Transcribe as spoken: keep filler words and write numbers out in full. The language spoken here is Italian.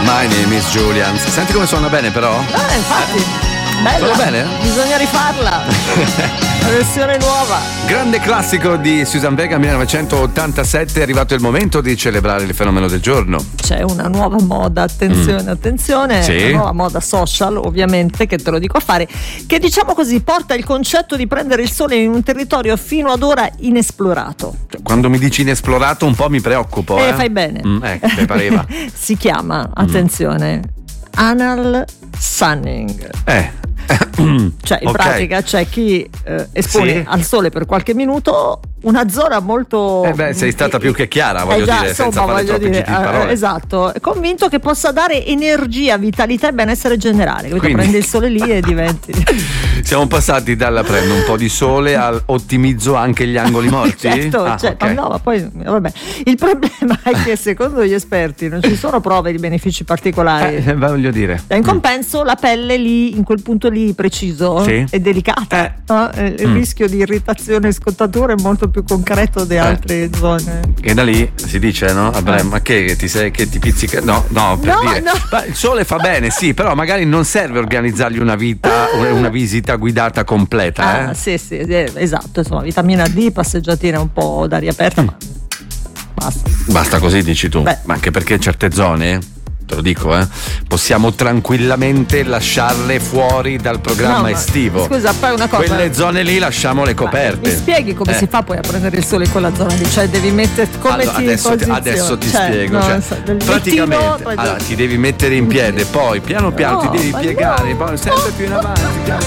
My name is Julian. Senti come suona bene però? Eh, infatti. Bella. Suona bene? Bisogna rifarla. La versione nuova. Grande classico di Suzanne Vega millenovecentottantasette. È arrivato il momento di celebrare il fenomeno del giorno. C'è una nuova moda, attenzione, mm. attenzione, sì. Una nuova moda social, ovviamente, che te lo dico a fare, che diciamo così porta il concetto di prendere il sole in un territorio fino ad ora inesplorato. Quando mi dici inesplorato un po' mi preoccupo. Eh, eh. fai bene. Mm, ecco, mi pareva. Si chiama, attenzione, mm. anal sunning. Eh. Cioè in okay. pratica c'è chi eh, espone sì. al sole per qualche minuto una zona molto eh beh sei stata più che chiara, voglio eh già, dire, insomma, senza fare voglio troppi dire, giri di parole. eh, esatto, è convinto che possa dare energia, vitalità e benessere generale. Quindi Quindi... prendi il sole lì e diventi siamo passati dalla prendo un po' di sole al ottimizzo anche gli angoli morti. certo, ah, certo. okay. No, ma poi vabbè. Il problema è che secondo gli esperti non ci sono prove di benefici particolari. Eh, voglio dire. In compenso, mm. la pelle lì, in quel punto lì preciso, sì. è delicata. Eh. No? Il mm. rischio di irritazione e scottatura è molto più concreto di altre eh. zone. E da lì si dice, no? Vabbè, eh. ma che ti sei che ti pizzica? No, no, per no, dire. No. Ma il sole fa bene, sì, però magari non serve organizzargli una vita, una visita guidata completa. Ah, eh? sì, sì, esatto. Insomma, vitamina D, passeggiatina un po' d'aria aperta, ma basta. Basta così, dici tu. Beh. Ma anche perché in certe zone, te lo dico, eh, possiamo tranquillamente lasciarle fuori dal programma no, estivo. Scusa, poi una cosa. Quelle zone lì lasciamole coperte. Mi spieghi come eh. si fa poi a prendere il sole in quella zona lì? Cioè devi mettere come allora, ti adesso, ti, adesso ti cioè, spiego. No, cioè, so, praticamente lettino, allora, ti devi mettere in piede, poi piano piano no, ti devi piegare, no, poi sempre più in avanti. Piano